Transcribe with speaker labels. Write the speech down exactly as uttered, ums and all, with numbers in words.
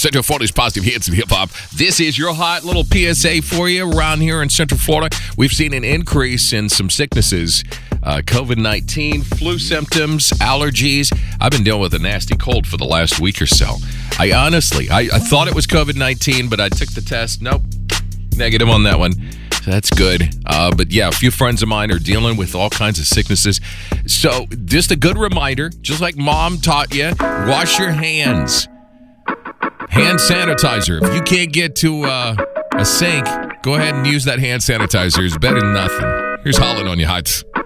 Speaker 1: Central Florida's positive hits and hip-hop. This is your hot little P S A for you around here in Central Florida. We've seen an increase in some sicknesses, uh, covid nineteen, flu symptoms, allergies. I've been dealing with a nasty cold for the last week or so. I honestly, I, I thought it was covid nineteen, but I took the test. Nope, negative on that one. So that's good. Uh, but yeah, a few friends of mine are dealing with all kinds of sicknesses. So just a good reminder, just like Mom taught you, wash your hands. Hand sanitizer. If you can't get to uh, a sink, go ahead and use that hand sanitizer. It's better than nothing. Here's Holland on your Hots.